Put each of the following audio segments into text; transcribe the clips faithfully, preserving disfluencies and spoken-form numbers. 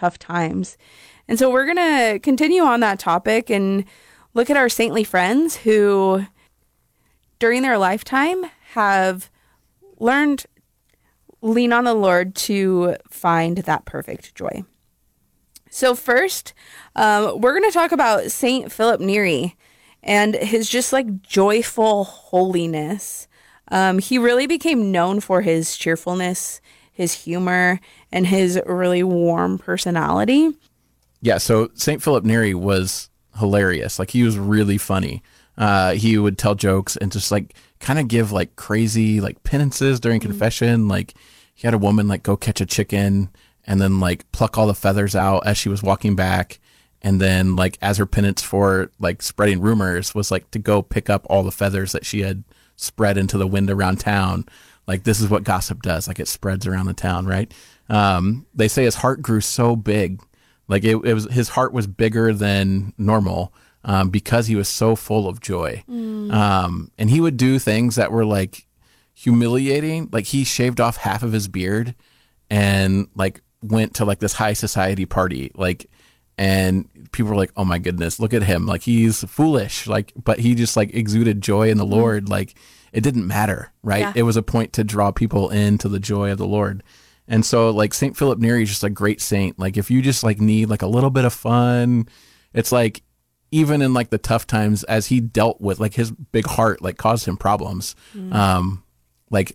tough times. And so we're going to continue on that topic and look at our saintly friends who, during their lifetime, have learned lean on the Lord to find that perfect joy. So first, um, we're going to talk about Saint Philip Neri and his just like joyful holiness. Um, he really became known for his cheerfulness, his humor, and his really warm personality. Yeah, so Saint Philip Neri was hilarious. Like, he was really funny. Uh, he would tell jokes and just like kind of give like crazy like penances during mm-hmm. confession. Like, he had a woman like go catch a chicken and then like pluck all the feathers out as she was walking back. And then like as her penance for like spreading rumors was like to go pick up all the feathers that she had spread into the wind around town. Like, this is what gossip does. Like, it spreads around the town, right? Um, they say his heart grew so big. Like, it, it was, his heart was bigger than normal um, because he was so full of joy. Mm. Um, and he would do things that were like humiliating. Like, he shaved off half of his beard and like went to like this high society party. Like, and people were like, oh my goodness, look at him. Like, he's foolish. Like, but he just like exuded joy in the mm. Lord. Like, it didn't matter, right? Yeah. It was a point to draw people into the joy of the Lord. And so like Saint Philip Neri is just a great saint. Like, if you just like need like a little bit of fun, it's like, even in like the tough times, as he dealt with like his big heart, like caused him problems. Mm. Um, like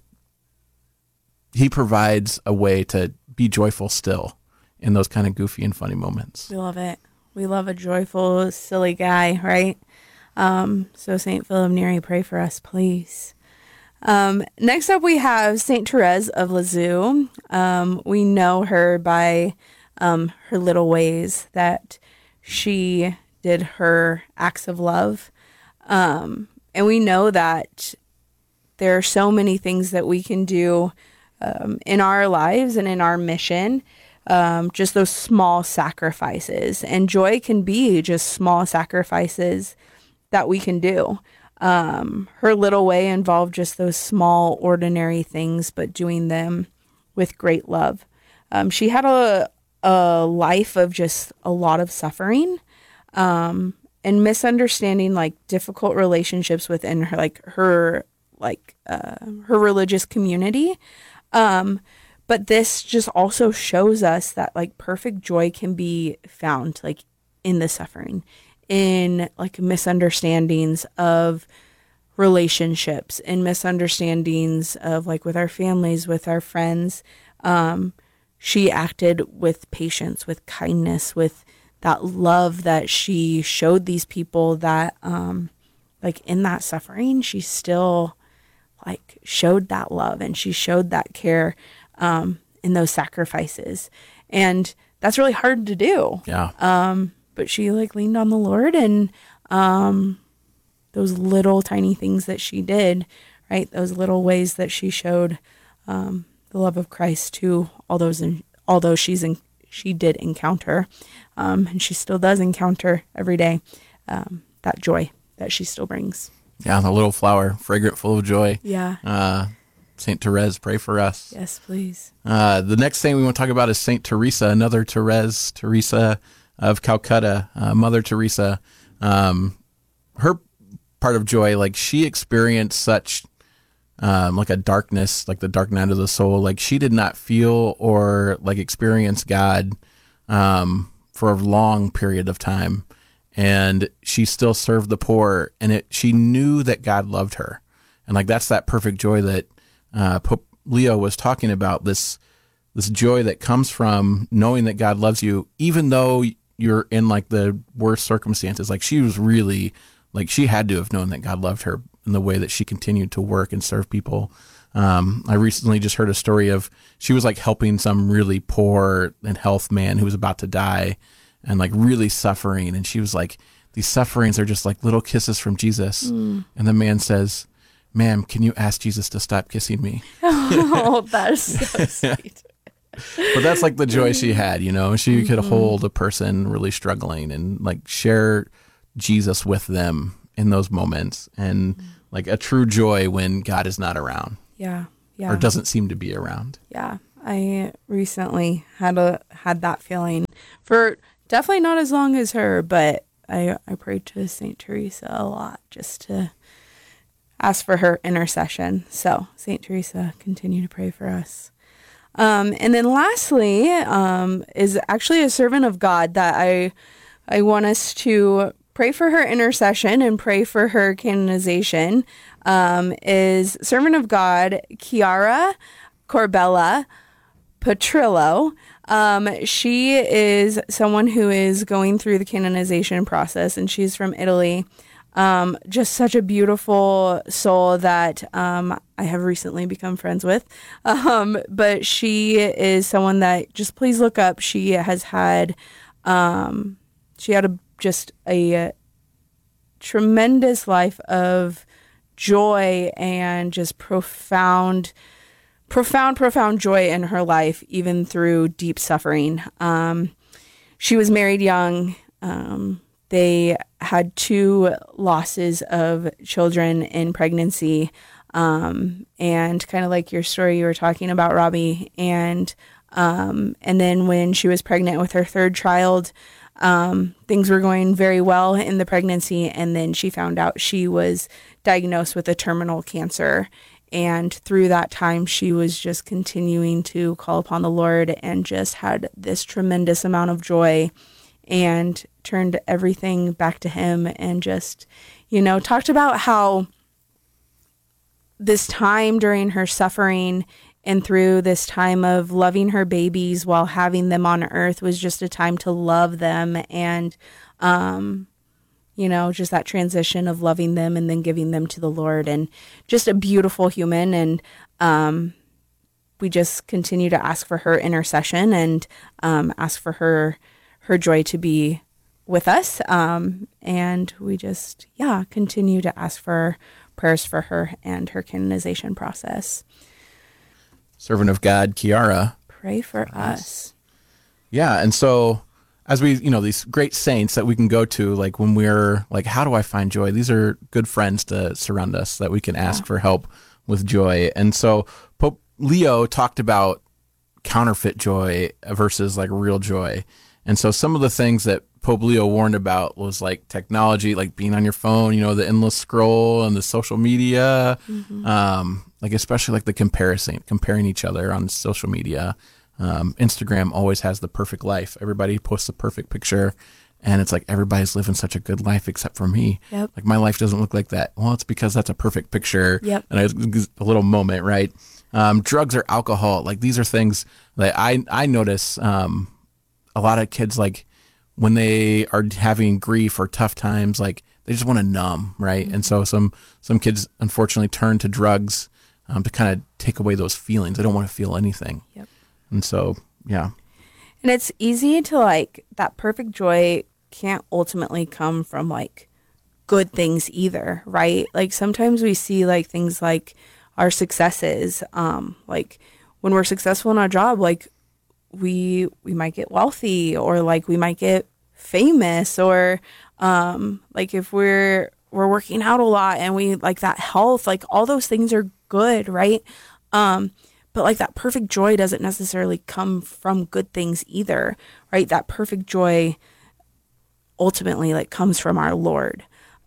he provides a way to be joyful still in those kind of goofy and funny moments. We love it. We love a joyful, silly guy, right? Um, so Saint Philip Neri, pray for us, please. Um, next up, we have Saint Therese of Lisieux. Um, we know her by um, her little ways that she did her acts of love. Um, and we know that there are so many things that we can do um, in our lives and in our mission. Um, just those small sacrifices. And joy can be just small sacrifices that we can do. Um, her little way involved just those small, ordinary things, but doing them with great love. Um, she had a, a life of just a lot of suffering um, and misunderstanding, like difficult relationships within her, like her, like uh, her religious community. Um, But this just also shows us that like perfect joy can be found like in the suffering, in like misunderstandings of relationships, in misunderstandings of like with our families, with our friends. Um, she acted with patience, with kindness, with that love that she showed these people that um, like in that suffering, she still like showed that love and she showed that care. Um, in those sacrifices. And that's really hard to do. Yeah. Um, but she like leaned on the Lord and um, those little tiny things that she did, right? Those little ways that she showed um, the love of Christ to all those, in, although she's in, she did encounter, um, and she still does encounter every day, um, that joy that she still brings. Yeah. The little flower, fragrant, full of joy. Yeah. Uh, Saint Therese, pray for us. Yes, please. Uh, the next thing we want to talk about is Saint Teresa, another Therese, Teresa of Calcutta, uh, Mother Teresa. Um, her part of joy, like she experienced such um, like a darkness, like the dark night of the soul. Like she did not feel or like experience God um, for a long period of time. And she still served the poor, and it, she knew that God loved her. And like, that's that perfect joy that Uh, Pope Leo was talking about, this this joy that comes from knowing that God loves you, even though you're in like the worst circumstances. Like she was really, like she had to have known that God loved her in the way that she continued to work and serve people. Um, I recently just heard a story of, she was like helping some really poor and health man who was about to die and like really suffering. And she was like, these sufferings are just like little kisses from Jesus. Mm. And the man says, ma'am, can you ask Jesus to stop kissing me? Oh, that's so sweet. But that's like the joy she had, you know, she mm-hmm. could hold a person really struggling and like share Jesus with them in those moments. And mm-hmm. like a true joy when God is not around. Yeah. Yeah. Or doesn't seem to be around. Yeah. I recently had a, had that feeling for definitely not as long as her, but I, I prayed to Saint Teresa a lot just to ask for her intercession. So Saint Teresa, continue to pray for us. Um, and then lastly, um, is actually a servant of God that I, I want us to pray for her intercession and pray for her canonization, um, is servant of God, Chiara Corbella Petrillo. Um, she is someone who is going through the canonization process, and she's from Italy. Um, just such a beautiful soul that um, I have recently become friends with. Um, but she is someone that just please look up. She has had, um, she had a, just a, tremendous life of joy and just profound profound, profound joy in her life, even through deep suffering. Um, she was married young. Um, they had two losses of children in pregnancy. Um, and kind of like your story you were talking about, Robbie. And, um, and then when she was pregnant with her third child, um, things were going very well in the pregnancy. And then she found out she was diagnosed with a terminal cancer. And through that time, she was just continuing to call upon the Lord and just had this tremendous amount of joy and turned everything back to him and just, you know, talked about how this time during her suffering and through this time of loving her babies while having them on earth was just a time to love them and, um, you know, just that transition of loving them and then giving them to the Lord, and just a beautiful human. And um, we just continue to ask for her intercession and um, ask for her her joy to be with us. Um, and we just, yeah, continue to ask for prayers for her and her canonization process. Servant of God, Chiara. Pray for us. Yeah, and so as we, you know, these great saints that we can go to, like when we're like, how do I find joy? These are good friends to surround us that we can ask yeah. for help with joy. And so Pope Leo talked about counterfeit joy versus like real joy. And so some of the things that Pope Leo warned about was like technology, like being on your phone, you know, the endless scroll and the social media, mm-hmm. um, like especially like the comparison, comparing each other on social media. Um, Instagram always has the perfect life. Everybody posts a perfect picture, and it's like everybody's living such a good life except for me. Yep. Like my life doesn't look like that. Well, it's because that's a perfect picture. Yep. And it's a little moment, right? Um, drugs or alcohol, like these are things that I I notice. Um, a lot of kids, like when they are having grief or tough times, like they just want to numb, right? Mm-hmm. And so some some kids unfortunately turn to drugs um, to kind of take away those feelings. They don't want to feel anything. Yep. And so, yeah. And it's easy to like, that perfect joy can't ultimately come from like good things either, right? Like sometimes we see like things like our successes, um, like when we're successful in our job, like we, we might get wealthy or like we might get famous or, um, like if we're, we're working out a lot and we like that health, like all those things are good, right? Um, But like that perfect joy doesn't necessarily come from good things either, right? That perfect joy ultimately like comes from our Lord.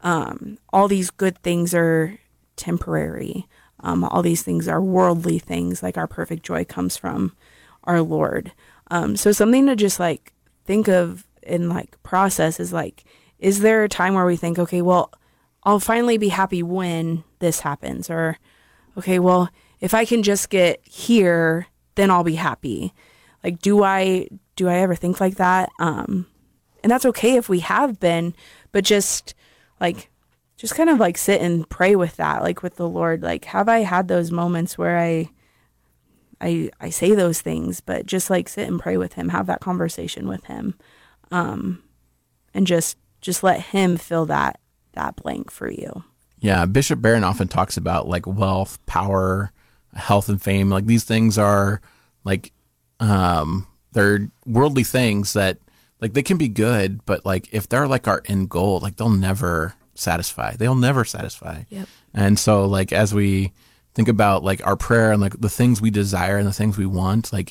Um, all these good things are temporary. Um, all these things are worldly things. Like our perfect joy comes from our Lord. Um, so something to just like think of and like process is like, is there a time where we think, okay, well, I'll finally be happy when this happens, or okay, well, if I can just get here, then I'll be happy. Like, do I, do I ever think like that? Um, and that's okay if we have been, but just like, just kind of like sit and pray with that, like with the Lord. Like, have I had those moments where I, I, I say those things, but just like sit and pray with him, have that conversation with him. Um, and just, just let him fill that, that blank for you. Yeah. Bishop Barron often talks about like wealth, power, health and fame. Like these things are like, um, they're worldly things that like they can be good, but like if they're like our end goal, like they'll never satisfy. They'll never satisfy. Yep. And so like as we think about like our prayer and like the things we desire and the things we want, like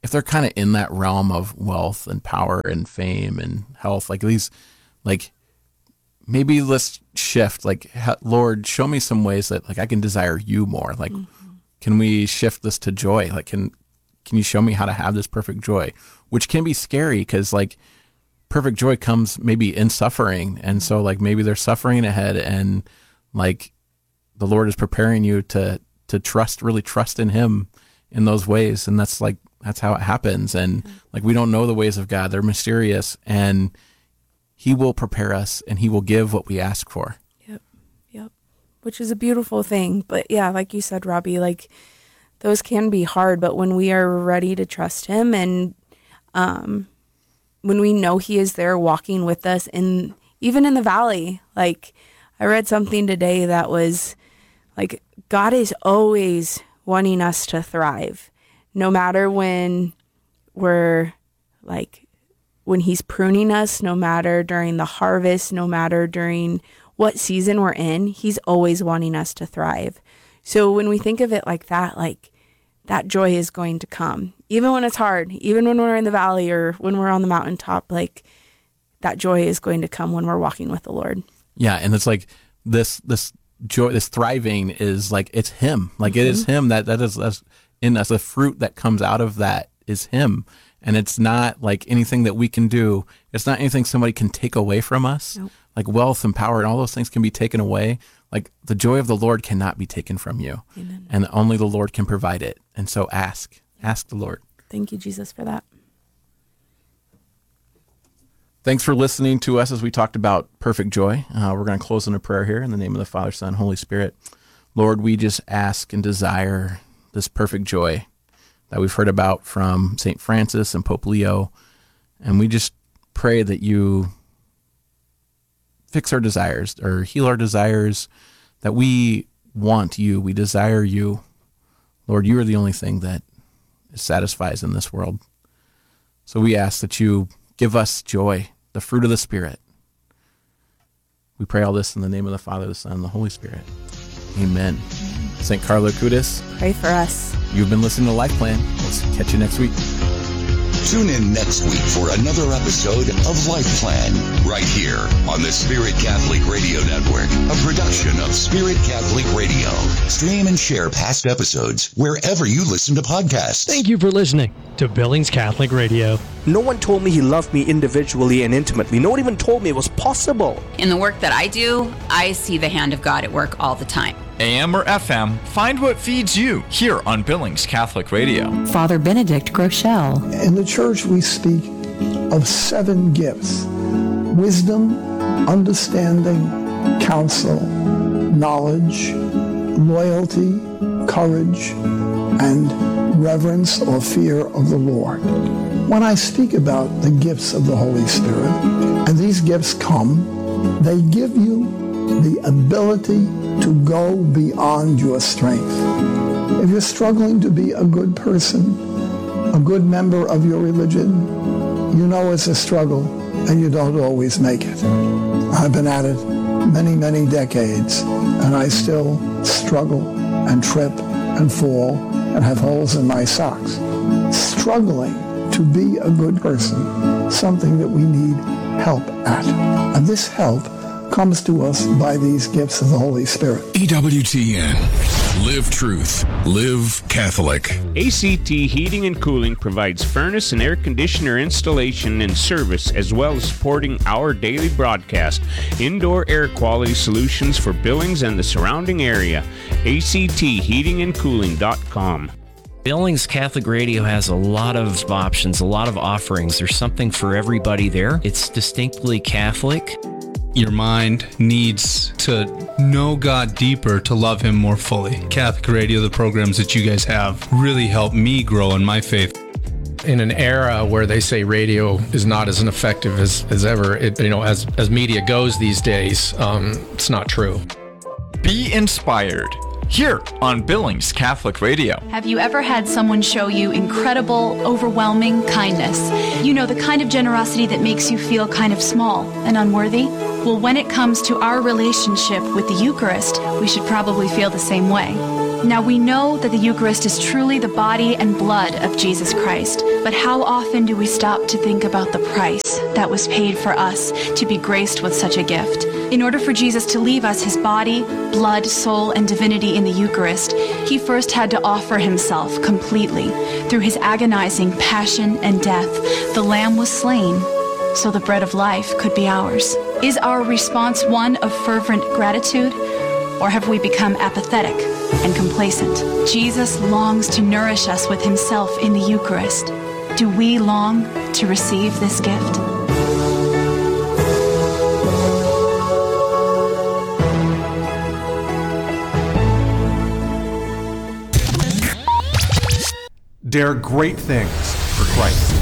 if they're kind of in that realm of wealth and power and fame and health, like these, like maybe let's shift, like, Lord, show me some ways that like I can desire you more. Like, mm-hmm. can we shift this to joy? Like, can, can you show me how to have this perfect joy, which can be scary because like perfect joy comes maybe in suffering. And so like, maybe there's suffering ahead and like the Lord is preparing you to, to trust, really trust in him in those ways. And that's like, that's how it happens. And like, we don't know the ways of God. They're mysterious, and he will prepare us and he will give what we ask for. Yep. Yep. Which is a beautiful thing. But yeah, like you said, Robbie, like those can be hard, but when we are ready to trust him and, um, when we know he is there walking with us in, even in the valley, like I read something today that was like, God is always wanting us to thrive. No matter when we're like, when he's pruning us, no matter during the harvest, no matter during what season we're in, he's always wanting us to thrive. So when we think of it like that, like that joy is going to come, even when it's hard, even when we're in the valley or when we're on the mountaintop, like that joy is going to come when we're walking with the Lord. Yeah. And it's like this, this joy, this thriving is like, it's him. Like mm-hmm. it is him that, that is, that's, in us, the fruit that comes out of that is him. And it's not like anything that we can do. It's not anything somebody can take away from us. Nope. Like wealth and power and all those things can be taken away. Like the joy of the Lord cannot be taken from you. Amen. And only the Lord can provide it. And so ask, ask the Lord. Thank you, Jesus, for that. Thanks for listening to us as we talked about perfect joy. Uh, we're going to close in a prayer here in the name of the Father, Son, Holy Spirit. Lord, we just ask and desire this perfect joy that we've heard about from Saint Francis and Pope Leo. And we just pray that you fix our desires or heal our desires, that we want you, we desire you. Lord, you are the only thing that satisfies in this world. So we ask that you give us joy, the fruit of the Spirit. We pray all this in the name of the Father, the Son, and the Holy Spirit. Amen. Saint Carlo Acutis, pray for us. You've been listening to Life Plan. We'll catch you next week. Tune in next week for another episode of Life Plan, right here on the Spirit Catholic Radio Network, a production of Spirit Catholic Radio. Stream and share past episodes wherever you listen to podcasts. Thank you for listening to Billings Catholic Radio. No one told me he loved me individually and intimately. No one even told me it was possible. In the work that I do, I see the hand of God at work all the time. A M or F M, find what feeds you here on Billings Catholic Radio. Father Benedict Groeschel. In the church, we speak of seven gifts: wisdom, understanding, counsel, knowledge, loyalty, courage, and reverence or fear of the Lord. When I speak about the gifts of the Holy Spirit, and these gifts come, they give you the ability to go beyond your strength. If you're struggling to be a good person, a good member of your religion, you know it's a struggle and you don't always make it. I've been at it many, many decades, and I still struggle and trip and fall and have holes in my socks. Struggling to be a good person, something that we need help at. And this help comes to us by these gifts of the Holy Spirit. E W T N. Live truth. Live Catholic. A C T Heating and Cooling provides furnace and air conditioner installation and service, as well as supporting our daily broadcast. Indoor air quality solutions for Billings and the surrounding area. A C T heating and cooling dot com. Billings Catholic Radio has a lot of options, a lot of offerings. There's something for everybody there. It's distinctly Catholic. Your mind needs to know God deeper to love Him more fully. Catholic Radio, the programs that you guys have, really help me grow in my faith. In an era where they say radio is not as effective as, as ever, it, you know, as, as media goes these days, um, it's not true. Be inspired. Here on Billings Catholic Radio. Have you ever had someone show you incredible, overwhelming kindness? You know, the kind of generosity that makes you feel kind of small and unworthy? Well, when it comes to our relationship with the Eucharist, we should probably feel the same way. Now we know that the Eucharist is truly the body and blood of Jesus Christ, but how often do we stop to think about the price that was paid for us to be graced with such a gift? In order for Jesus to leave us his body, blood, soul, and divinity in the Eucharist, he first had to offer himself completely. Through his agonizing passion and death, the Lamb was slain so the bread of life could be ours. Is our response one of fervent gratitude, or have we become apathetic and complacent? Jesus longs to nourish us with himself in the Eucharist. Do we long to receive this gift? Dare great things for Christ.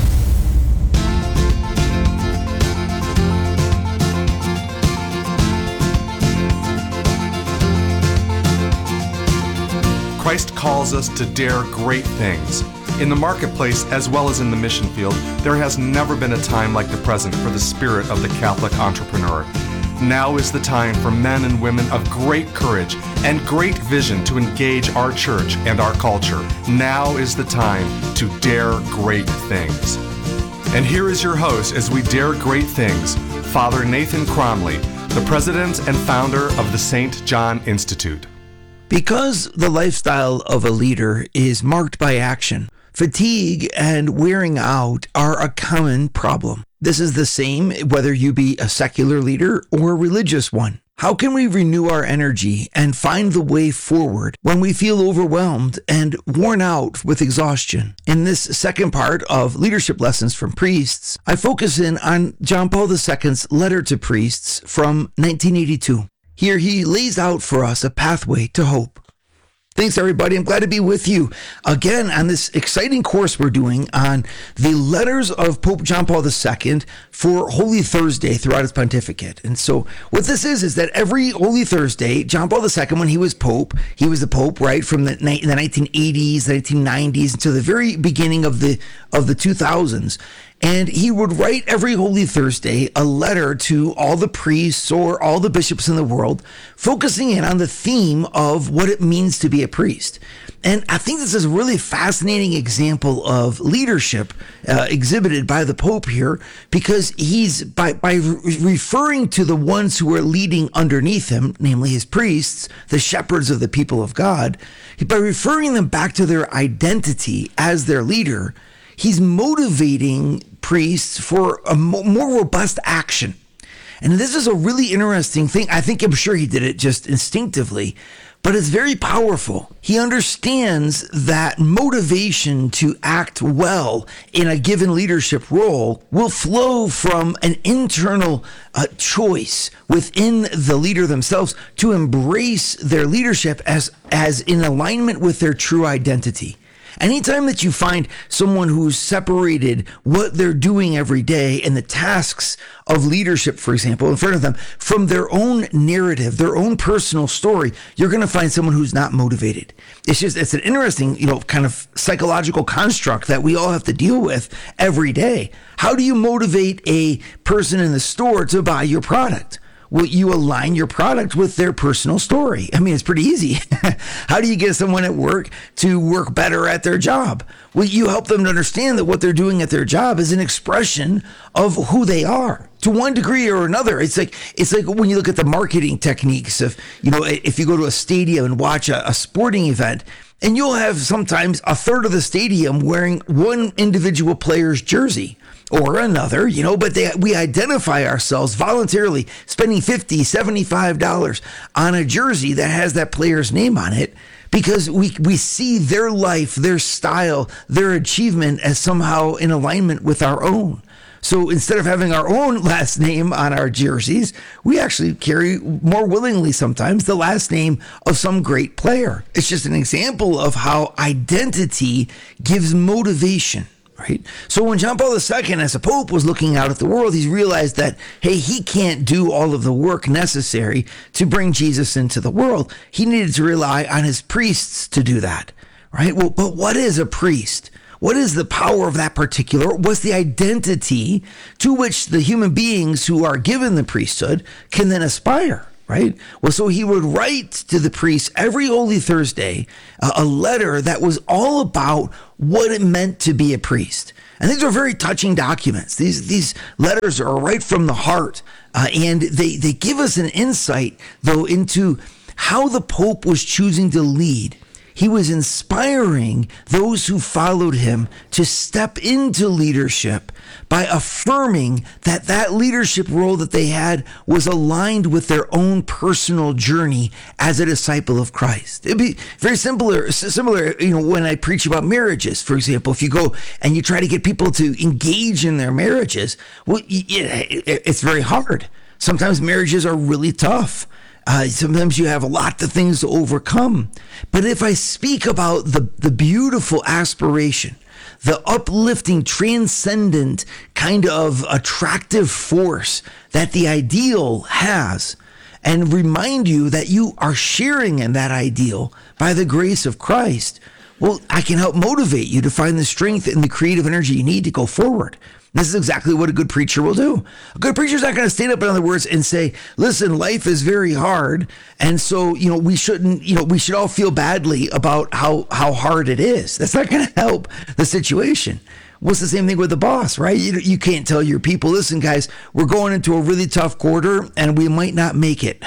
Christ calls us to dare great things. In the marketplace, as well as in the mission field, there has never been a time like the present for the spirit of the Catholic entrepreneur. Now is the time for men and women of great courage and great vision to engage our church and our culture. Now is the time to dare great things. And here is your host as we dare great things, Father Nathan Cromly, the president and founder of the Saint John Institute. Because the lifestyle of a leader is marked by action, fatigue and wearing out are a common problem. This is the same whether you be a secular leader or a religious one. How can we renew our energy and find the way forward when we feel overwhelmed and worn out with exhaustion? In this second part of Leadership Lessons from Priests, I focus in on John Paul the Second's letter to priests from nineteen eighty-two. Here he lays out for us a pathway to hope. Thanks, everybody. I'm glad to be with you again on this exciting course we're doing on the letters of Pope John Paul the Second for Holy Thursday throughout his pontificate. And so what this is, is that every Holy Thursday, John Paul the Second, when he was Pope, he was the Pope, right, from the, the nineteen eighties, the nineteen nineties, until the very beginning of the of the two thousands. And he would write every Holy Thursday a letter to all the priests or all the bishops in the world, focusing in on the theme of what it means to be a priest. And I think this is a really fascinating example of leadership uh, exhibited by the Pope here, because he's, by, by re- referring to the ones who are leading underneath him, namely his priests, the shepherds of the people of God, by referring them back to their identity as their leader, he's motivating priests for a mo- more robust action. And this is a really interesting thing. I think, I'm sure he did it just instinctively, but it's very powerful. He understands that motivation to act well in a given leadership role will flow from an internal uh, choice within the leader themselves to embrace their leadership as, as in alignment with their true identity. Anytime that you find someone who's separated what they're doing every day and the tasks of leadership, for example, in front of them from their own narrative, their own personal story, you're going to find someone who's not motivated. It's just, it's an interesting, you know, kind of psychological construct that we all have to deal with every day. How do you motivate a person in the store to buy your product? Well, you align your product with their personal story. I mean, it's pretty easy. How do you get someone at work to work better at their job? Well, you help them to understand that what they're doing at their job is an expression of who they are to one degree or another. It's like, it's like when you look at the marketing techniques of, you know, if you go to a stadium and watch a, a sporting event, and you'll have sometimes a third of the stadium wearing one individual player's jersey or another, you know, but they, we identify ourselves voluntarily spending fifty dollars, seventy-five dollars on a jersey that has that player's name on it because we, we see their life, their style, their achievement as somehow in alignment with our own. So instead of having our own last name on our jerseys, we actually carry more willingly sometimes the last name of some great player. It's just an example of how identity gives motivation. Right? So when John Paul the Second, as a pope, was looking out at the world, he realized that, hey, he can't do all of the work necessary to bring Jesus into the world. He needed to rely on his priests to do that. Right? Well, but what is a priest? What is the power of that particular? What's the identity to which the human beings who are given the priesthood can then aspire? right? Well, so he would write to the priests every Holy Thursday uh, a letter that was all about what it meant to be a priest. And these are very touching documents. These these letters are right from the heart, uh, and they, they give us an insight, though, into how the Pope was choosing to lead. He was inspiring those who followed him to step into leadership by affirming that that leadership role that they had was aligned with their own personal journey as a disciple of Christ. It'd be very similar, similar, you know, when I preach about marriages, for example. If you go and you try to get people to engage in their marriages, well, it's very hard. Sometimes marriages are really tough. Uh, sometimes you have a lot of things to overcome. But if I speak about the, the beautiful aspiration, the uplifting, transcendent kind of attractive force that the ideal has, and remind you that you are sharing in that ideal by the grace of Christ, well, I can help motivate you to find the strength and the creative energy you need to go forward. This is exactly what a good preacher will do. A good preacher is not going to stand up, in other words, and say, listen, life is very hard. And so, you know, we shouldn't, you know, we should all feel badly about how, how hard it is. That's not going to help the situation. Well, it's the same thing with the boss, right? You, you can't tell your people, listen, guys, we're going into a really tough quarter and we might not make it.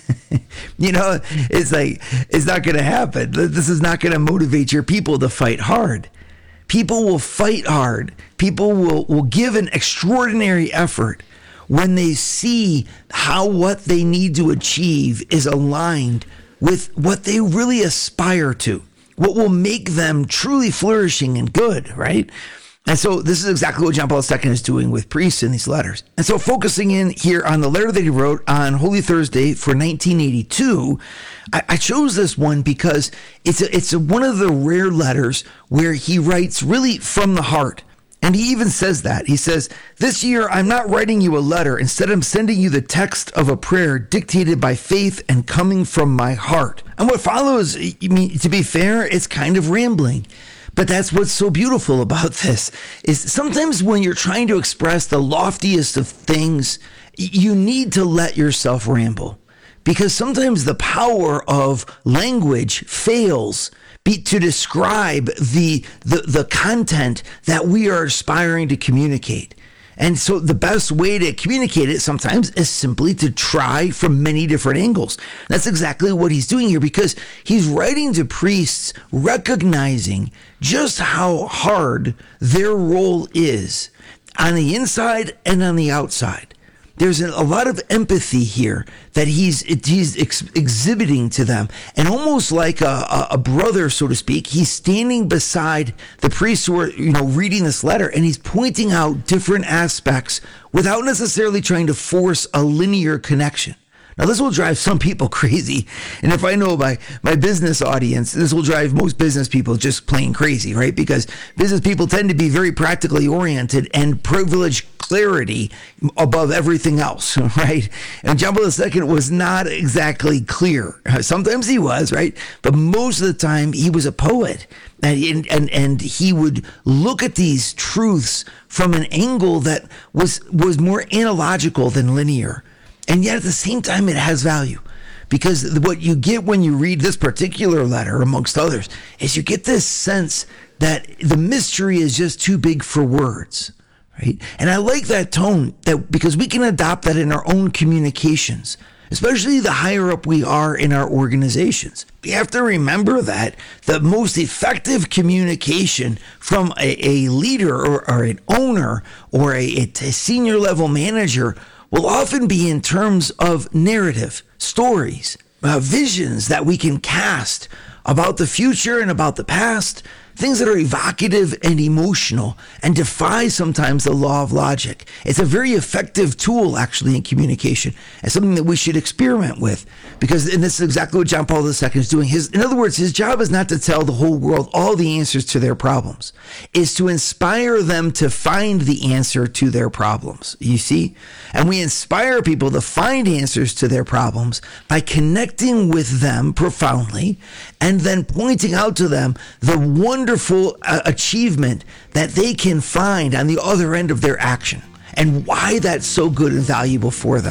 You know, it's like, it's not going to happen. This is not going to motivate your people to fight hard. People will fight hard. People will, will give an extraordinary effort when they see how what they need to achieve is aligned with what they really aspire to, what will make them truly flourishing and good, right? And so this is exactly what John Paul the Second is doing with priests in these letters. And so focusing in here on the letter that he wrote on Holy Thursday for nineteen eighty-two, I, I chose this one because it's a, it's a, one of the rare letters where he writes really from the heart. And he even says that. He says, this year, I'm not writing you a letter. Instead, I'm sending you the text of a prayer dictated by faith and coming from my heart. And what follows, I mean, to be fair, it's kind of rambling. But that's what's so beautiful about this, is sometimes when you're trying to express the loftiest of things, you need to let yourself ramble. Because sometimes the power of language fails be, to describe the, the, the content that we are aspiring to communicate. And so the best way to communicate it sometimes is simply to try from many different angles. That's exactly what he's doing here, because he's writing to priests recognizing just how hard their role is on the inside and on the outside. There's a lot of empathy here that he's he's ex- exhibiting to them. And almost like a, a brother, so to speak, he's standing beside the priests who are, you know, reading this letter, and he's pointing out different aspects without necessarily trying to force a linear connection. Now, this will drive some people crazy. And if I know my, my business audience, this will drive most business people just plain crazy, right? Because business people tend to be very practically oriented and privilege clarity above everything else, right? And John Paul the Second was not exactly clear. Sometimes he was, right? But most of the time he was a poet. And, and and he would look at these truths from an angle that was was more analogical than linear. And yet at the same time, it has value, because what you get when you read this particular letter, amongst others, is you get this sense that the mystery is just too big for words, right? And I like that tone, that because we can adopt that in our own communications, especially the higher up we are in our organizations. We have to remember that the most effective communication from a, a leader or, or an owner or a, a senior level manager will often be in terms of narrative, stories, uh, visions that we can cast about the future and about the past, things that are evocative and emotional and defy sometimes the law of logic. It's a very effective tool, actually, in communication, and something that we should experiment with, because, and this is exactly what John Paul the Second is doing. His, in other words, his job is not to tell the whole world all the answers to their problems. It's to inspire them to find the answer to their problems, you see? And we inspire people to find answers to their problems by connecting with them profoundly and then pointing out to them the wonderful uh, achievement that they can find on the other end of their action and why that's so good and valuable for them.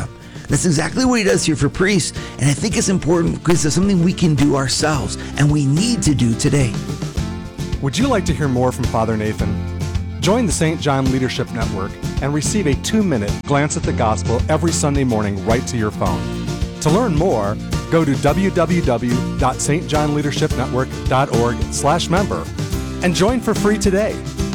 That's exactly what he does here for priests, and I think it's important because it's something we can do ourselves, and we need to do today. Would you like to hear more from Father Nathan? Join the Saint John Leadership Network and receive a two-minute glance at the gospel every Sunday morning right to your phone. To learn more, go to w w w dot s t john leadership network dot org slash member and join for free today.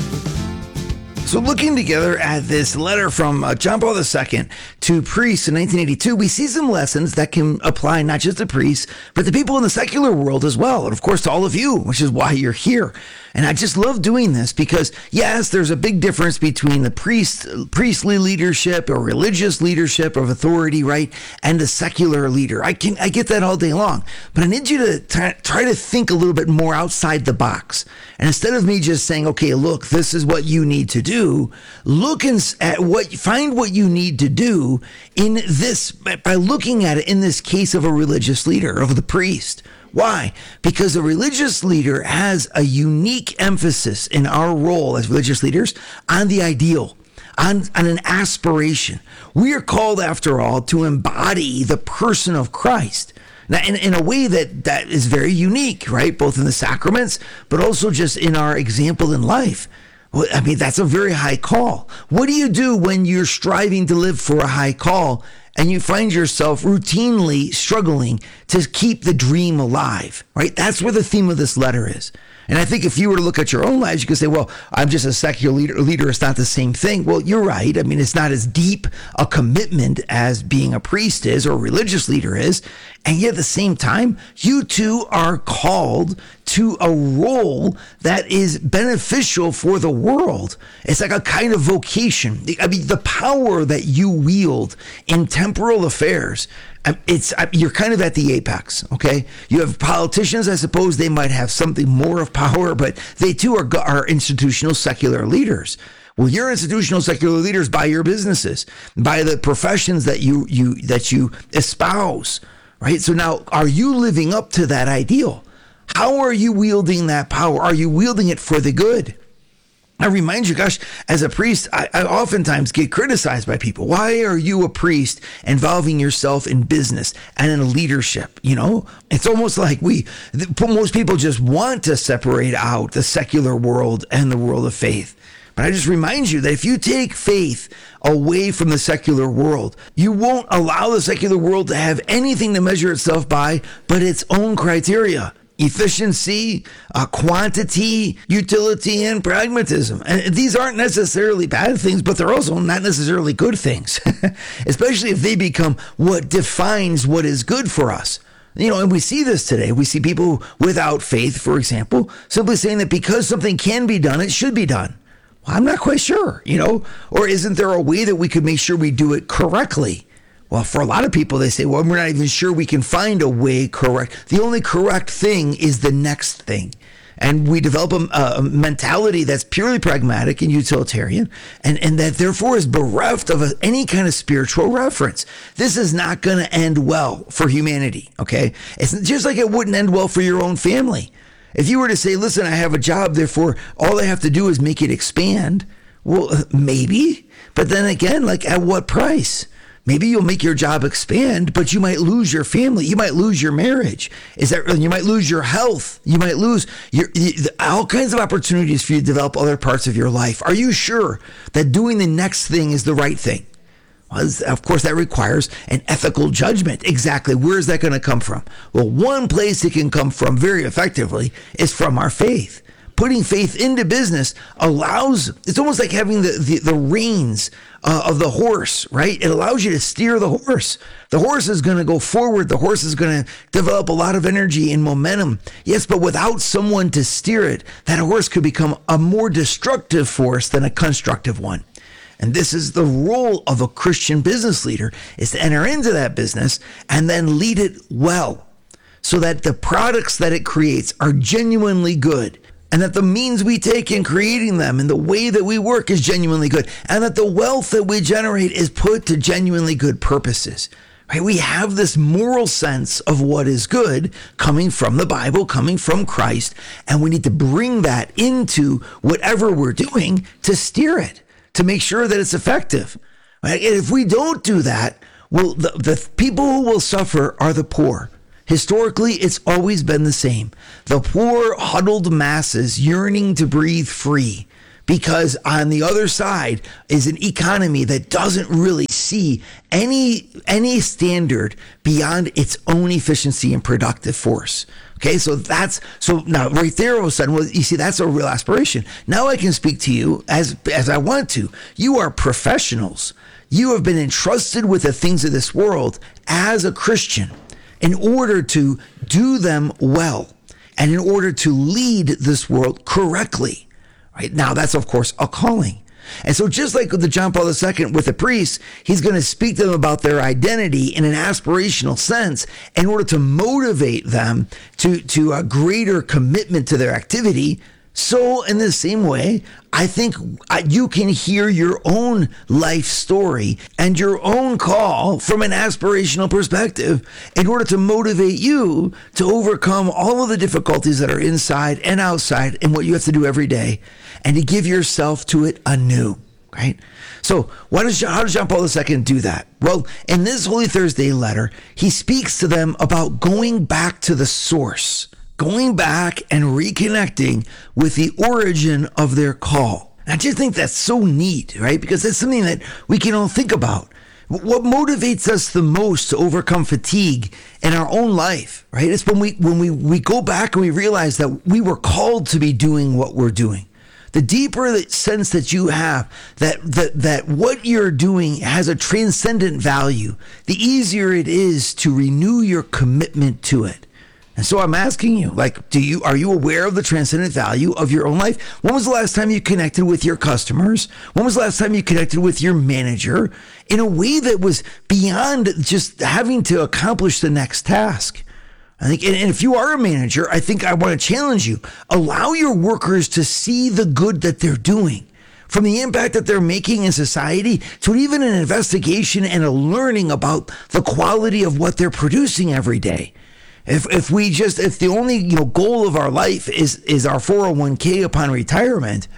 So looking together at this letter from uh, John Paul the Second to priests in nineteen eighty-two, we see some lessons that can apply not just to priests, but to people in the secular world as well. And of course to all of you, which is why you're here. And I just love doing this because, yes, there's a big difference between the priest, priestly leadership or religious leadership of authority, right, and the secular leader. I can I get that all day long. But I need you to try, try to think a little bit more outside the box. And instead of me just saying, okay, look, this is what you need to do, look and at what, find what you need to do in this, by looking at it in this case of a religious leader, of the priest. Why? Because a religious leader has a unique emphasis in our role as religious leaders on the ideal, on, on an aspiration. We are called, after all, to embody the person of Christ. Now, in, in a way that, that is very unique, right? Both in the sacraments, but also just in our example in life. Well, I mean, that's a very high call. What do you do when you're striving to live for a high call and you find yourself routinely struggling to keep the dream alive, right? That's where the theme of this letter is. And I think if you were to look at your own lives, you could say, well, I'm just a secular leader. leader. It's not the same thing. Well, you're right. I mean, it's not as deep a commitment as being a priest is or a religious leader is. And yet at the same time, you too are called to a role that is beneficial for the world. It's like a kind of vocation. I mean, the power that you wield in temporal affairs, it's you're kind of at the apex, okay? You have politicians, I suppose they might have something more of power, but they too are, are institutional secular leaders. Well, you're institutional secular leaders by your businesses, by the professions that you you that you espouse, right? So now, are you living up to that ideal? How are you wielding that power? Are you wielding it for the good? I remind you, gosh, as a priest, I, I oftentimes get criticized by people. Why are you a priest involving yourself in business and in leadership? You know, it's almost like we, most people just want to separate out the secular world and the world of faith. But I just remind you that if you take faith away from the secular world, you won't allow the secular world to have anything to measure itself by but its own criteria. Efficiency, uh, quantity, utility, and pragmatism. And these aren't necessarily bad things, but they're also not necessarily good things, especially if they become what defines what is good for us. You know, and we see this today. We see people without faith, for example, simply saying that because something can be done, it should be done. Well, I'm not quite sure, you know, or isn't there a way that we could make sure we do it correctly? Well, for a lot of people, they say, well, we're not even sure we can find a way correct. The only correct thing is the next thing. And we develop a, a mentality that's purely pragmatic and utilitarian, and, and that therefore is bereft of a, any kind of spiritual reference. This is not going to end well for humanity, okay? It's just like it wouldn't end well for your own family. If you were to say, listen, I have a job, therefore all I have to do is make it expand. Well, maybe, but then again, like at what price? Maybe you'll make your job expand, but you might lose your family. You might lose your marriage. Is that? You might lose your health. You might lose your all kinds of opportunities for you to develop other parts of your life. Are you sure that doing the next thing is the right thing? Well, of course, that requires an ethical judgment. Exactly. Where is that going to come from? Well, one place it can come from very effectively is from our faith. Putting faith into business allows, it's almost like having the, the, the reins uh, of the horse, right? It allows you to steer the horse. The horse is going to go forward. The horse is going to develop a lot of energy and momentum. Yes, but without someone to steer it, that horse could become a more destructive force than a constructive one. And this is the role of a Christian business leader, is to enter into that business and then lead it well so that the products that it creates are genuinely good. And that the means we take in creating them and the way that we work is genuinely good. And that the wealth that we generate is put to genuinely good purposes. Right? We have this moral sense of what is good coming from the Bible, coming from Christ. And we need to bring that into whatever we're doing to steer it, to make sure that it's effective. Right? And if we don't do that, Well, the, the people who will suffer are the poor. Historically, it's always been the same. The poor, huddled masses yearning to breathe free, because on the other side is an economy that doesn't really see any any standard beyond its own efficiency and productive force. Okay, so that's so now right there all of a sudden, well, you see, that's a real aspiration. Now I can speak to you as as I want to. You are professionals. You have been entrusted with the things of this world as a Christian in order to do them well and in order to lead this world correctly. Right now, that's, of course, a calling. And so just like with the John Paul the Second with the priests, he's going to speak to them about their identity in an aspirational sense in order to motivate them to, to a greater commitment to their activity. So in the same way, I think you can hear your own life story and your own call from an aspirational perspective in order to motivate you to overcome all of the difficulties that are inside and outside and what you have to do every day, and to give yourself to it anew, right? So why does John, how does John Paul the Second do that? Well, in this Holy Thursday letter, he speaks to them about going back to the source, going back and reconnecting with the origin of their call. And I just think that's so neat, right? Because that's something that we can all think about. What motivates us the most to overcome fatigue in our own life, right? It's when we when we, we go back and we realize that we were called to be doing what we're doing. The deeper the sense that you have that, that that what you're doing has a transcendent value, the easier it is to renew your commitment to it. And so I'm asking you, like, do you, are you aware of the transcendent value of your own life? When was the last time you connected with your customers? When was the last time you connected with your manager in a way that was beyond just having to accomplish the next task? I think, and if you are a manager, I think I want to challenge you. Allow your workers to see the good that they're doing, from the impact that they're making in society to even an investigation and a learning about the quality of what they're producing every day. If if we just if the only you know goal of our life is is our four oh one k upon retirement,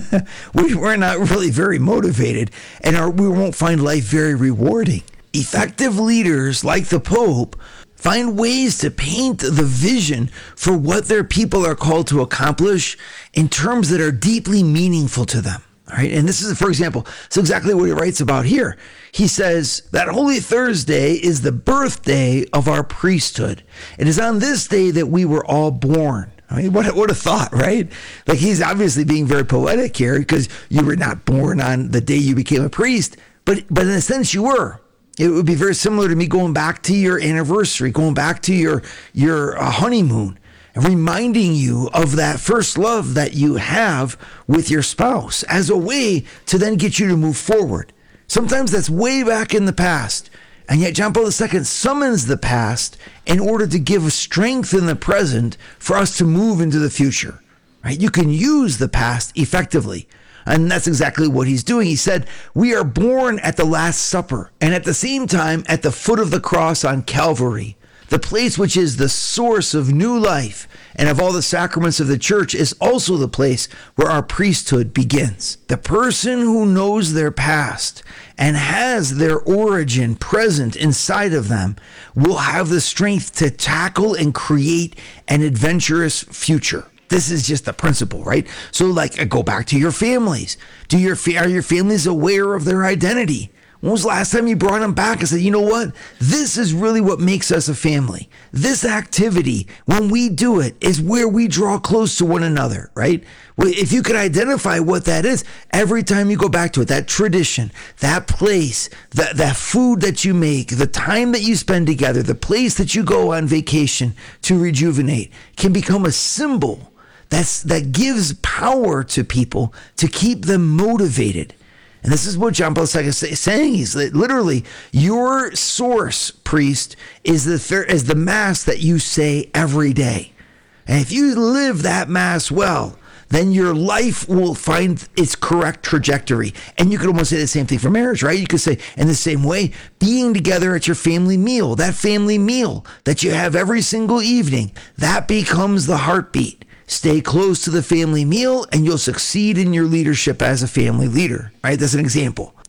we, we're not really very motivated, and our, we won't find life very rewarding. Effective leaders like the Pope find ways to paint the vision for what their people are called to accomplish in terms that are deeply meaningful to them. All right. And this is, for example, it's exactly what he writes about here. He says that Holy Thursday is the birthday of our priesthood. It is on this day that we were all born. I mean, what, what a thought, right? Like, he's obviously being very poetic here because you were not born on the day you became a priest, but, but in a sense you were. It would be very similar to me going back to your anniversary, going back to your, your uh, honeymoon, and reminding you of that first love that you have with your spouse as a way to then get you to move forward. Sometimes that's way back in the past. And yet John Paul the Second summons the past in order to give strength in the present for us to move into the future. Right? You can use the past effectively. And that's exactly what he's doing. He said, we are born at the Last Supper and at the same time at the foot of the cross on Calvary. The place which is the source of new life and of all the sacraments of the church is also the place where our priesthood begins. The person who knows their past and has their origin present inside of them will have the strength to tackle and create an adventurous future. This is just the principle, right? So, like, go back to your families. Do your are your families aware of their identity? When was the last time you brought them back and said, you know what? This is really what makes us a family. This activity, when we do it, is where we draw close to one another, right? If you could identify what that is, every time you go back to it, that tradition, that place, that, that food that you make, the time that you spend together, the place that you go on vacation to rejuvenate can become a symbol that's, that gives power to people to keep them motivated. And this is what John Paul the Second is saying. He's literally, your source, priest, is the is the mass that you say every day. And if you live that mass well, then your life will find its correct trajectory. And you could almost say the same thing for marriage, right? You could say, in the same way, being together at your family meal, that family meal that you have every single evening, that becomes the heartbeat. Stay close to the family meal and you'll succeed in your leadership as a family leader, right? That's an example.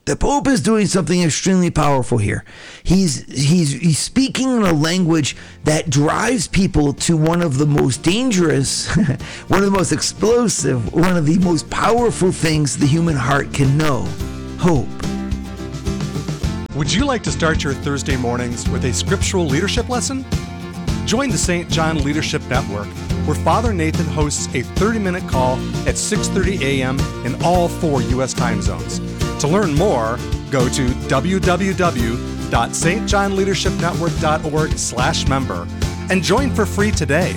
The Pope is doing something extremely powerful here. He's he's he's speaking in a language that drives people to one of the most dangerous, one of the most explosive, one of the most powerful things the human heart can know: hope. Would you like to start your Thursday mornings with a scriptural leadership lesson? Join the Saint John Leadership Network, where Father Nathan hosts a thirty-minute call at six thirty a.m. in all four U S time zones. To learn more, go to w w w dot s t john leadership network dot org slash member and join for free today.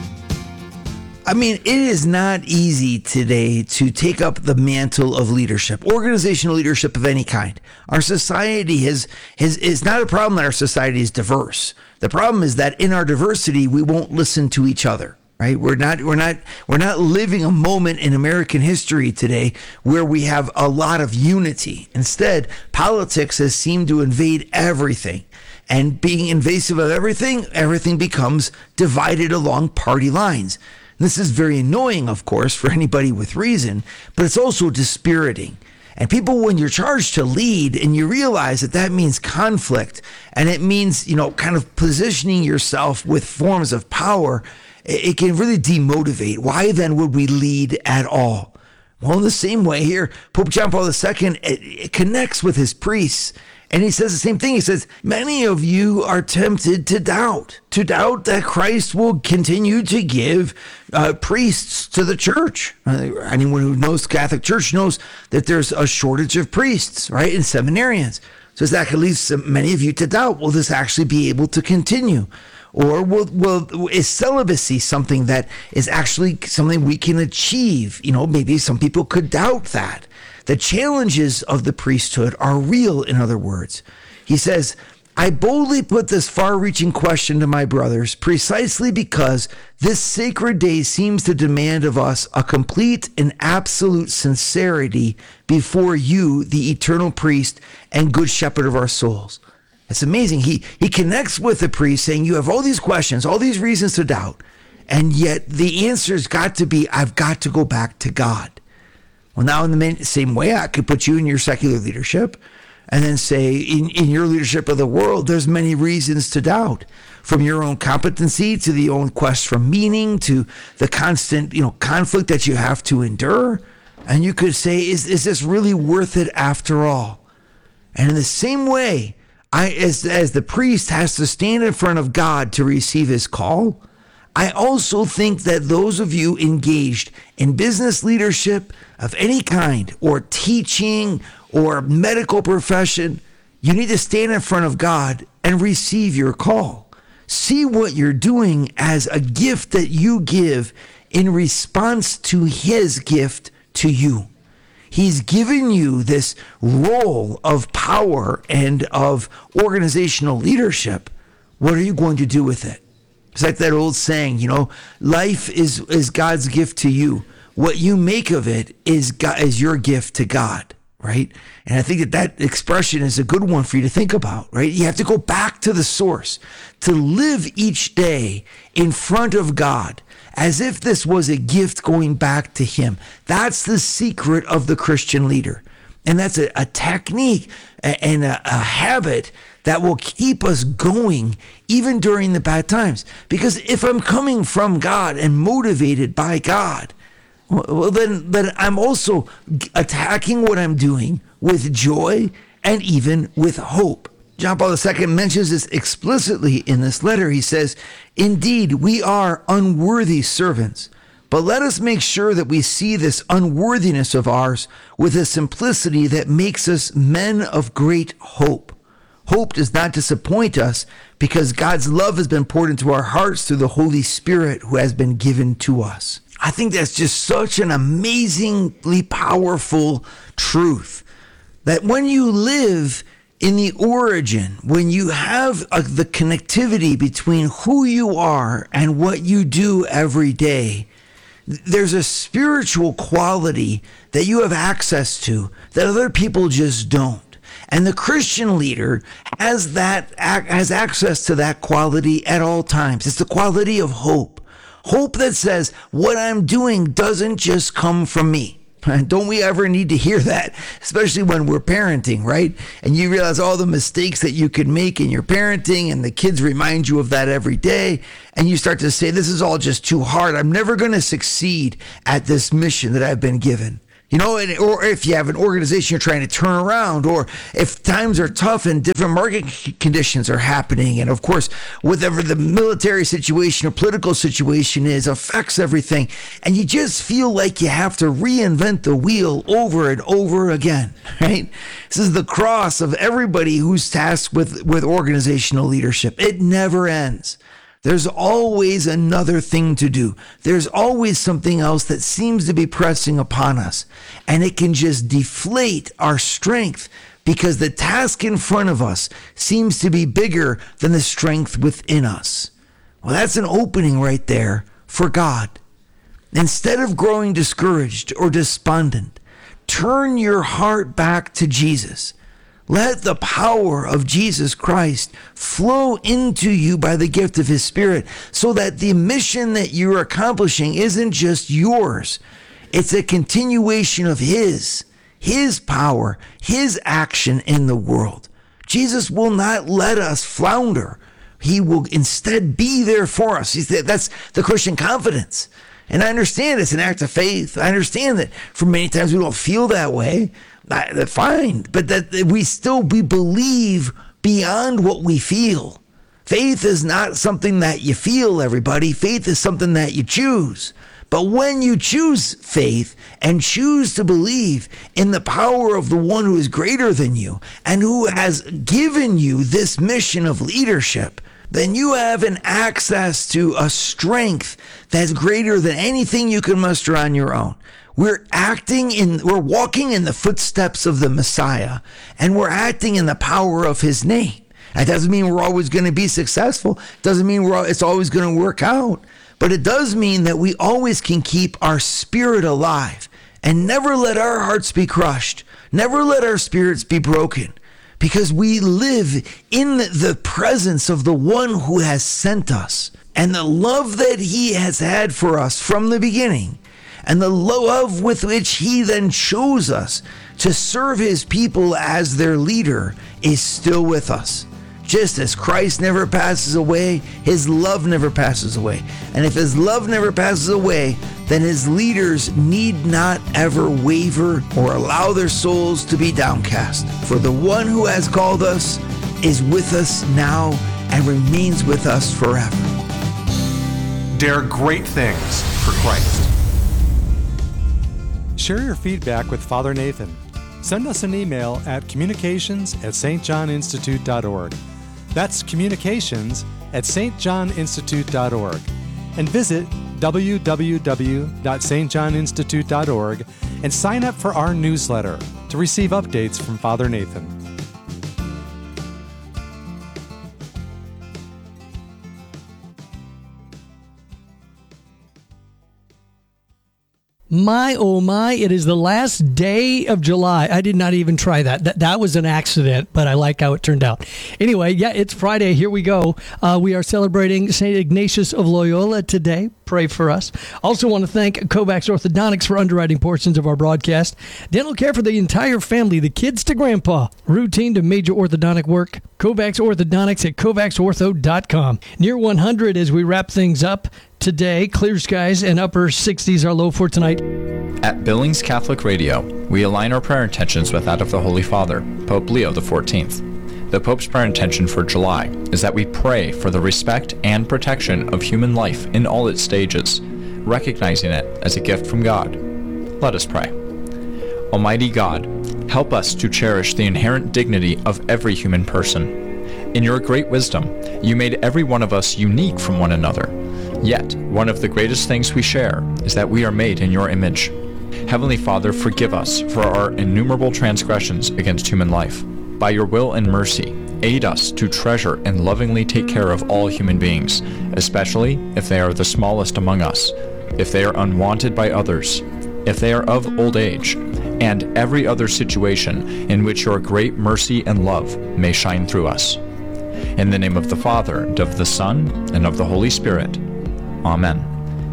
I mean, it is not easy today to take up the mantle of leadership, organizational leadership of any kind. Our society has, has it's not a problem that our society is diverse. The problem is that in our diversity, we won't listen to each other. Right? We're not we're not we're not living a moment in American history today where we have a lot of unity. Instead, politics has seemed to invade everything. And being invasive of everything, everything becomes divided along party lines. And this is very annoying, of course, for anybody with reason, but it's also dispiriting. And people, when you're charged to lead and you realize that that means conflict and it means, you know, kind of positioning yourself with forms of power, it can really demotivate. Why then would we lead at all? Well, in the same way here, Pope John Paul the Second, it, it connects with his priests. And he says the same thing. He says, many of you are tempted to doubt, to doubt that Christ will continue to give uh, priests to the church. Uh, anyone who knows Catholic Church knows that there's a shortage of priests, right, and seminarians. So that could lead many of you to doubt, will this actually be able to continue? Or will, will, is celibacy something that is actually something we can achieve? You know, maybe some people could doubt that. The challenges of the priesthood are real, in other words. He says, I boldly put this far-reaching question to my brothers precisely because this sacred day seems to demand of us a complete and absolute sincerity before you, the eternal priest and good shepherd of our souls. It's amazing. He he connects with the priest saying, you have all these questions, all these reasons to doubt, and yet the answer's got to be, I've got to go back to God. Well, now in the same way, I could put you in your secular leadership and then say, in, in your leadership of the world, there's many reasons to doubt. From your own competency to the own quest for meaning to the constant, you know, conflict that you have to endure. And you could say, is, is this really worth it after all? And in the same way, I, as, as the priest has to stand in front of God to receive his call, I also think that those of you engaged in business leadership of any kind, or teaching, or medical profession, you need to stand in front of God and receive your call. See what you're doing as a gift that you give in response to his gift to you. He's given you this role of power and of organizational leadership. What are you going to do with it? It's like that old saying, you know, life is, is God's gift to you. What you make of it is God, is your gift to God, right? And I think that that expression is a good one for you to think about, right? You have to go back to the source, to live each day in front of God, as if this was a gift going back to him. That's the secret of the Christian leader. And that's a, a technique and a, a habit that will keep us going even during the bad times. Because if I'm coming from God and motivated by God, well, then, then I'm also attacking what I'm doing with joy and even with hope. John Paul the Second mentions this explicitly in this letter. He says, indeed, we are unworthy servants, but let us make sure that we see this unworthiness of ours with a simplicity that makes us men of great hope. Hope does not disappoint us because God's love has been poured into our hearts through the Holy Spirit who has been given to us. I think that's just such an amazingly powerful truth that when you live in the origin, when you have uh, the connectivity between who you are and what you do every day, there's a spiritual quality that you have access to that other people just don't. And the Christian leader has that has access to that quality at all times. It's the quality of hope. Hope that says what I'm doing doesn't just come from me. Don't we ever need to hear that, especially when we're parenting, right? And you realize all the mistakes that you could make in your parenting, and the kids remind you of that every day. And you start to say, this is all just too hard. I'm never going to succeed at this mission that I've been given. You know, or if you have an organization you're trying to turn around, or if times are tough and different market conditions are happening, and of course, whatever the military situation or political situation is affects everything, and you just feel like you have to reinvent the wheel over and over again, right? This is the cross of everybody who's tasked with, with organizational leadership. It never ends. There's always another thing to do. There's always something else that seems to be pressing upon us. And it can just deflate our strength because the task in front of us seems to be bigger than the strength within us. Well, that's an opening right there for God. Instead of growing discouraged or despondent, turn your heart back to Jesus. Let the power of Jesus Christ flow into you by the gift of his Spirit so that the mission that you're accomplishing isn't just yours. It's a continuation of his, his power, his action in the world. Jesus will not let us flounder. He will instead be there for us. That's the Christian confidence. And I understand it's an act of faith. I understand that for many times we don't feel that way. Fine, but that we still we believe beyond what we feel. Faith is not something that you feel, everybody. Faith is something that you choose. But when you choose faith and choose to believe in the power of the one who is greater than you and who has given you this mission of leadership, then you have an access to a strength that's greater than anything you can muster on your own. We're acting in, we're walking in the footsteps of the Messiah, and we're acting in the power of his name. That doesn't mean we're always going to be successful. Doesn't mean we're, it's always going to work out. But it does mean that we always can keep our spirit alive and never let our hearts be crushed. Never let our spirits be broken, because we live in the presence of the one who has sent us, and the love that he has had for us from the beginning, and the love with which he then chose us to serve his people as their leader is still with us. Just as Christ never passes away, his love never passes away. And if his love never passes away, then his leaders need not ever waver or allow their souls to be downcast. For the one who has called us is with us now and remains with us forever. Dare great things for Christ. Share your feedback with Father Nathan. Send us an email at communications at s t john institute dot org. That's communications at s t john institute dot org. And visit w w w dot s t john institute dot org and sign up for our newsletter to receive updates from Father Nathan. My, oh my, it is the last day of July. I did not even try that. That that was an accident, but I like how it turned out. Anyway, yeah, it's Friday. Here we go. Uh, we are celebrating Saint Ignatius of Loyola today. Pray for us. Also want to thank Kovacs Orthodontics for underwriting portions of our broadcast. Dental care for the entire family, the kids to grandpa. Routine to major orthodontic work. Kovacs Orthodontics at kovacs ortho dot com. Near one hundred as we wrap things up. Today, clear skies and upper sixties are low for tonight. At Billings Catholic Radio, we align our prayer intentions with that of the Holy Father, Pope Leo the fourteenth. The Pope's prayer intention for July is that we pray for the respect and protection of human life in all its stages, recognizing it as a gift from God. Let us pray. Almighty God, help us to cherish the inherent dignity of every human person. In your great wisdom, you made every one of us unique from one another. Yet, one of the greatest things we share is that we are made in your image. Heavenly Father, forgive us for our innumerable transgressions against human life. By your will and mercy, aid us to treasure and lovingly take care of all human beings, especially if they are the smallest among us, if they are unwanted by others, if they are of old age, and every other situation in which your great mercy and love may shine through us. In the name of the Father, and of the Son, and of the Holy Spirit. Amen.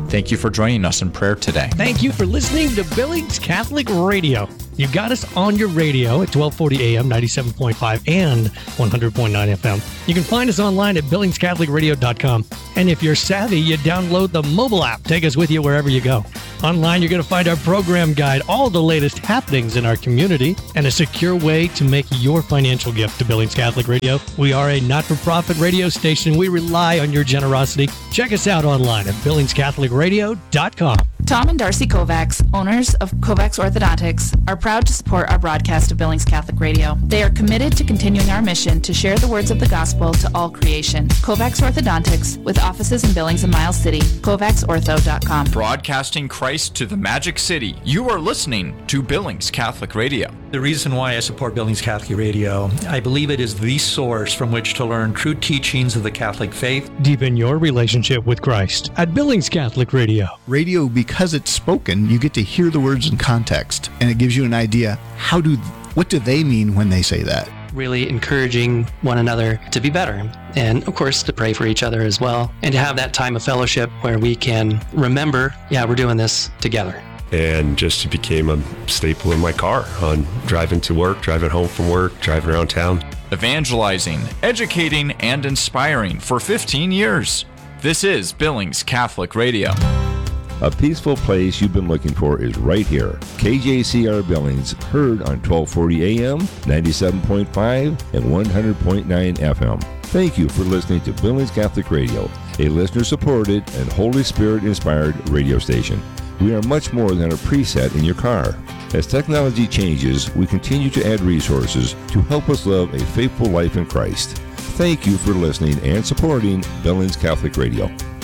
Thank you for joining us in prayer today. Thank you for listening to Billings Catholic Radio. You got us on your radio at twelve forty A M, ninety-seven point five, and one hundred point nine F M. You can find us online at billings catholic radio dot com. And if you're savvy, you download the mobile app. Take us with you wherever you go. Online, you're going to find our program guide, all the latest happenings in our community, and a secure way to make your financial gift to Billings Catholic Radio. We are a not-for-profit radio station. We rely on your generosity. Check us out online at billings catholic radio dot com. Tom and Darcy Kovacs, owners of Kovacs Orthodontics, are proud to support our broadcast of Billings Catholic Radio. They are committed to continuing our mission to share the words of the gospel to all creation. Kovacs Orthodontics, with offices in Billings and Miles City, kovacs ortho dot com. Broadcasting Christ to the Magic City. You are listening to Billings Catholic Radio. The reason why I support Billings Catholic Radio, I believe it is the source from which to learn true teachings of the Catholic faith. Deepen your relationship with Christ at Billings Catholic Radio. Radio, because it's spoken, you get to hear the words in context, and it gives you an idea, how do, what do they mean when they say that? Really encouraging one another to be better, and of course to pray for each other as well, and to have that time of fellowship where we can remember, yeah, we're doing this together. And just became a staple in my car on driving to work, driving home from work, driving around town. Evangelizing, educating, and inspiring for fifteen years. This is Billings Catholic Radio. A peaceful place you've been looking for is right here. K J C R Billings, heard on twelve forty A M, ninety-seven point five, and one hundred point nine F M. Thank you for listening to Billings Catholic Radio, a listener-supported and Holy Spirit-inspired radio station. We are much more than a preset in your car. As technology changes, we continue to add resources to help us live a faithful life in Christ. Thank you for listening and supporting Billings Catholic Radio.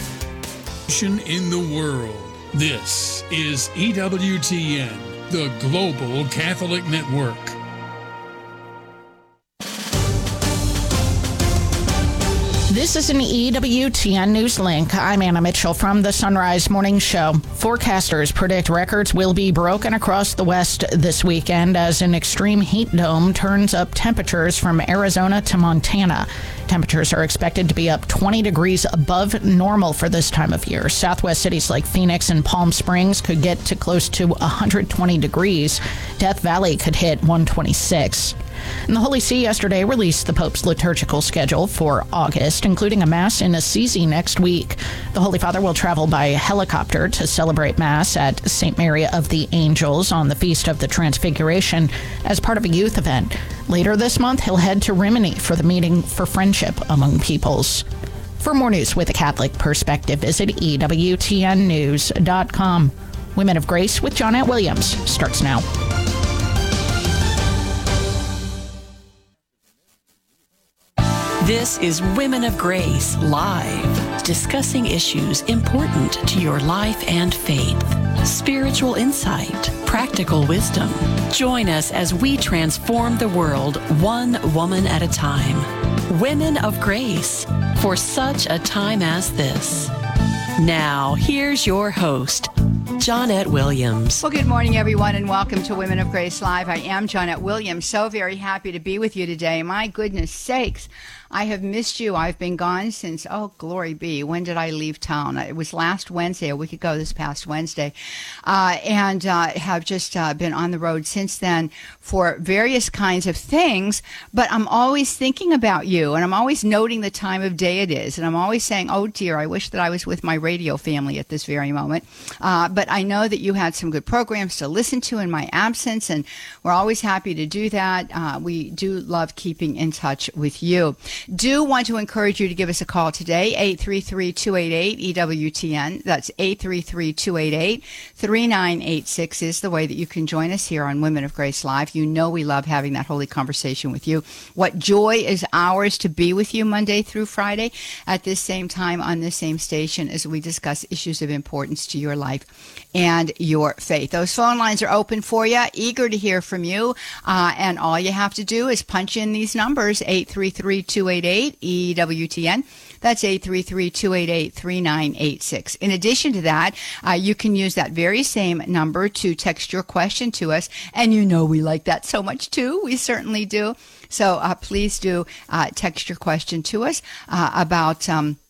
In the world. This is E W T N, the Global Catholic Network. This is an E W T N News Link. I'm Anna Mitchell from the Sunrise Morning Show. Forecasters predict records will be broken across the West this weekend as an extreme heat dome turns up temperatures from Arizona to Montana. Temperatures are expected to be up twenty degrees above normal for this time of year. Southwest cities like Phoenix and Palm Springs could get to close to one hundred twenty degrees. Death Valley could hit one hundred twenty-six. And the Holy See yesterday released the Pope's liturgical schedule for August, including a Mass in Assisi next week. The Holy Father will travel by helicopter to celebrate Mass at Saint Mary of the Angels on the Feast of the Transfiguration as part of a youth event. Later this month, he'll head to Rimini for the Meeting for Friendship Among Peoples. For more news with a Catholic perspective, visit E W T N news dot com. Women of Grace with Johnette Williams starts now. This is Women of Grace Live, discussing issues important to your life and faith. Spiritual insight, practical wisdom. Join us as we transform the world one woman at a time. Women of Grace, for such a time as this. Now, here's your host, Johnette Williams. Well, good morning, everyone, and welcome to Women of Grace Live. I am Johnette Williams. So very happy to be with you today. My goodness sakes, I have missed you. I've been gone since, oh, glory be. When did I leave town? It was last Wednesday, a week ago, this past Wednesday. Uh, and uh, have just uh, been on the road since then for various kinds of things. But I'm always thinking about you, and I'm always noting the time of day it is. And I'm always saying, oh, dear, I wish that I was with my radio family at this very moment. Uh, but I know that you had some good programs to listen to in my absence, and we're always happy to do that. Uh, we do love keeping in touch with you. Do want to encourage you to give us a call today, eight three three, two eight eight, E W T N. That's eight three three, two eight eight, three nine eight six is the way that you can join us here on Women of Grace Live. You know we love having that holy conversation with you. What joy is ours to be with you Monday through Friday at this same time on this same station as we discuss issues of importance to your life and your faith. Those phone lines are open for you, eager to hear from you. Uh, and all you have to do is punch in these numbers, eight three three, two eight eight, E W T N. That's eight three three, two eight eight, three nine eight six. In addition to that, uh, you can use that very same number to text your question to us. And you know we like that so much too. We certainly do. So uh, please do uh, text your question to us uh, about... Um,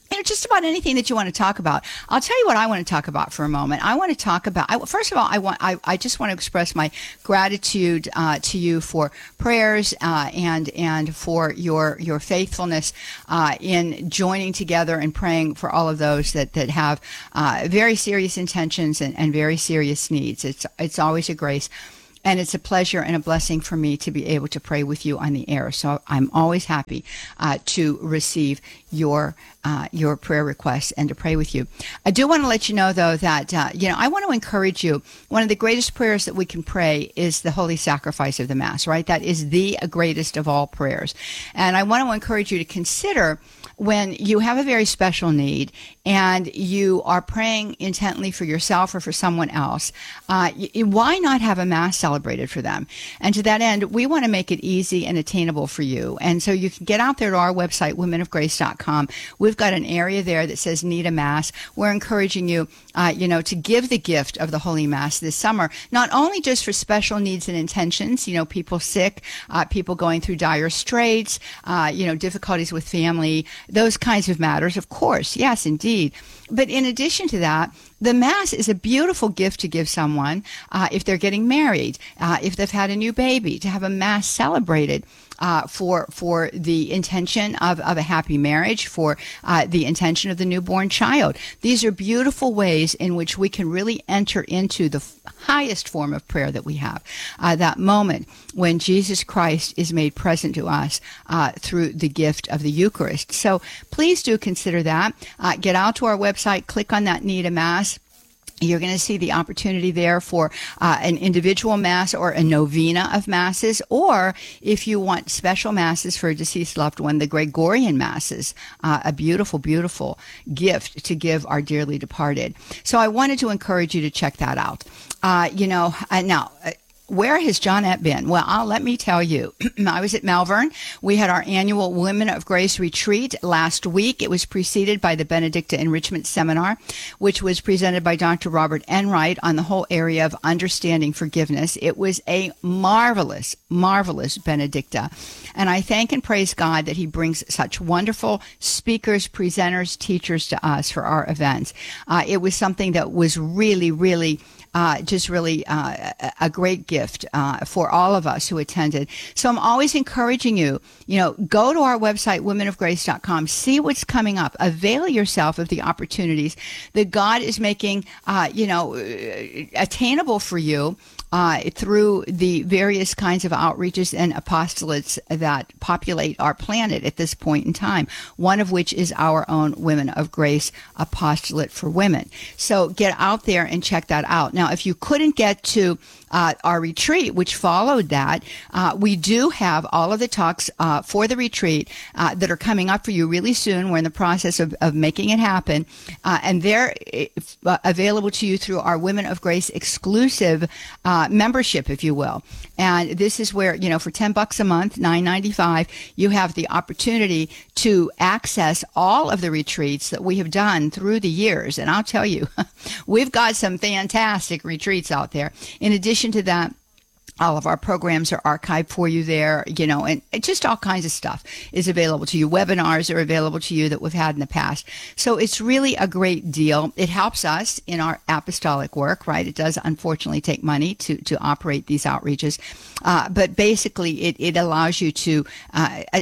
you know, just about anything that you want to talk about. I'll tell you what I want to talk about for a moment. I want to talk about, I, first of all, I want, I, I just want to express my gratitude uh, to you for prayers uh, and and for your your faithfulness uh, in joining together and praying for all of those that that have uh, very serious intentions and, and very serious needs. It's it's always a grace. And it's a pleasure and a blessing for me to be able to pray with you on the air. So I'm always happy uh, to receive your uh, your prayer requests and to pray with you. I do want to let you know, though, that, uh, you know, I want to encourage you. One of the greatest prayers that we can pray is the holy sacrifice of the Mass, right? That is the greatest of all prayers. And I want to encourage you to consider when you have a very special need and you are praying intently for yourself or for someone else, uh, why not have a Mass celebrated for them? And to that end, we want to make it easy and attainable for you. And so you can get out there to our website, women of grace dot com. We've got an area there that says Need a Mass. We're encouraging you, uh, you know, to give the gift of the Holy Mass this summer, not only just for special needs and intentions, you know, people sick, uh, people going through dire straits, uh, you know, difficulties with family, those kinds of matters, of course. Yes, indeed. But in addition to that, the Mass is a beautiful gift to give someone uh, if they're getting married, uh, if they've had a new baby, to have a Mass celebrated uh, for for the intention of, of a happy marriage, for uh, the intention of the newborn child. These are beautiful ways in which we can really enter into the highest form of prayer that we have, uh, that moment when Jesus Christ is made present to us uh, through the gift of the Eucharist. So please do consider that. Uh, get out to our website, click on that Need a Mass. You're going to see the opportunity there for uh, an individual Mass or a novena of Masses, or if you want special Masses for a deceased loved one, the Gregorian Masses, uh, a beautiful, beautiful gift to give our dearly departed. So I wanted to encourage you to check that out. Uh, you know, uh, now, uh, where has Johnette been? Well, I'll, let me tell you. I was at Malvern. We had our annual Women of Grace retreat last week. It was preceded by the Benedicta Enrichment Seminar, which was presented by Doctor Robert Enright on the whole area of understanding forgiveness. It was a marvelous, marvelous Benedicta. And I thank and praise God that he brings such wonderful speakers, presenters, teachers to us for our events. Uh, it was something that was really, really Uh, just really uh, a great gift uh, for all of us who attended. So I'm always encouraging you, you know, go to our website, women of grace dot com, see what's coming up, avail yourself of the opportunities that God is making, uh, you know, attainable for you uh, through the various kinds of outreaches and apostolates that populate our planet at this point in time, one of which is our own Women of Grace Apostolate for Women. So get out there and check that out. Now, if you couldn't get to uh, our retreat, which followed that, uh, we do have all of the talks uh, for the retreat uh, that are coming up for you really soon. We're in the process of, of making it happen. Uh, and they're uh, available to you through our Women of Grace exclusive uh, membership, if you will. And this is where, you know, for ten bucks a month, nine ninety-five, you have the opportunity to access all of the retreats that we have done through the years. And I'll tell you, we've got some fantastic retreats out there. In addition to that, all of our programs are archived for you there, you know, and just all kinds of stuff is available to you. Webinars are available to you that we've had in the past. So it's really a great deal. It helps us in our apostolic work, right? It does unfortunately take money to, to operate these outreaches. Uh, but basically it, it allows you to, uh, uh,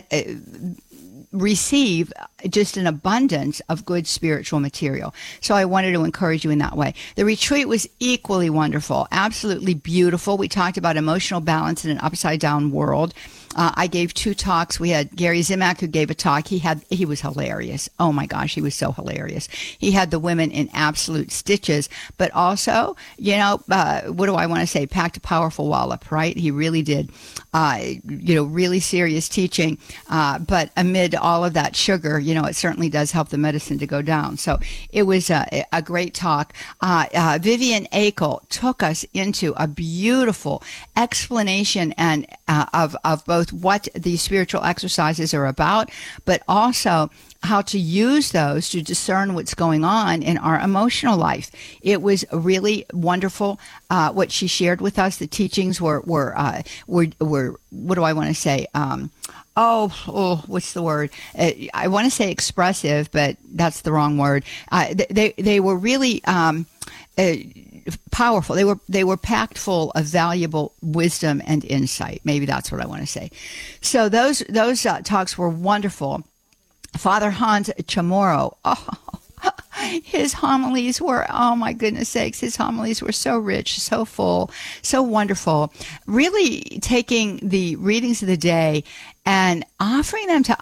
receive just an abundance of good spiritual material. So I wanted to encourage you in that way. The retreat was equally wonderful, absolutely beautiful. We talked about emotional balance in an upside down world. Uh, I gave two talks. We had Gary Zimak, who gave a talk. He had he was hilarious. Oh my gosh, he was so hilarious. He had the women in absolute stitches, but also, you know, uh, what do I want to say? Packed a powerful wallop, right? He really did. Uh, you know, really serious teaching. Uh, but amid all of that sugar, you know, it certainly does help the medicine to go down. So it was a, a great talk. Uh, uh, Vivian Akel took us into a beautiful explanation and uh, of of both what these spiritual exercises are about, but also how to use those to discern what's going on in our emotional life. It was really wonderful uh, what she shared with us. The teachings were were uh, were were what do I want to say? Um, oh, oh, what's the word? Uh, I want to say expressive, but that's the wrong word. Uh, they they were really um, uh, powerful. They were they were packed full of valuable wisdom and insight. Maybe that's what I want to say. So those those uh, talks were wonderful. Father Hans Chamorro, oh, his homilies were, oh my goodness sakes, his homilies were so rich, so full, so wonderful. Really taking the readings of the day and offering them to